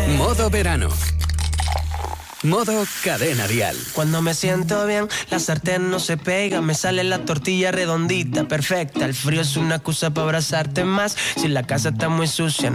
Modo verano. Modo Cadena Dial. Cuando me siento bien, la sartén no se pega, me sale la tortilla redondita, perfecta. El frío es una excusa para abrazarte más. Si la casa está muy sucia,